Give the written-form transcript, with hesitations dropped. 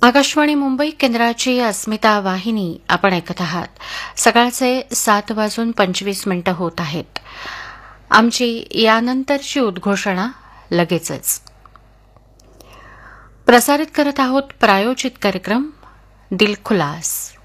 आकाशवाणी मुंबई केंद्राची अस्मिता वाहिनी आपण ऐकत आहात. सकाळचे 7:25 होत आहेत. आमची यानंतरची उद्घोषणा लगेचच. प्रसारित करत आहोत प्रायोजित कार्यक्रम दिलखुलास.